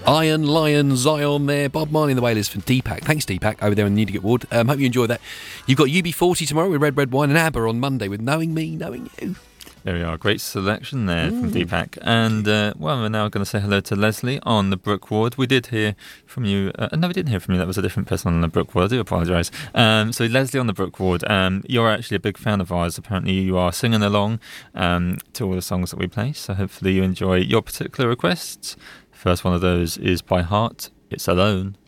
Iron Lion Zion there. Bob Marley and the Wailers from Deepak. Thanks, Deepak, over there in Newdigate Ward. Hope you enjoy that. You've got UB40 tomorrow with Red Wine, and ABBA on Monday with Knowing Me, Knowing You. There we are. Great selection there from Deepak. And, we're now going to say hello to Leslie on the Brook Ward. We did hear from you. No, we didn't hear from you. That was a different person on the Brook Ward. I do apologise. So, Leslie on the Brook Ward, you're actually a big fan of ours. Apparently, you are singing along to all the songs that we play. So, hopefully, you enjoy your particular requests. First one of those is by Heart. It's Alone.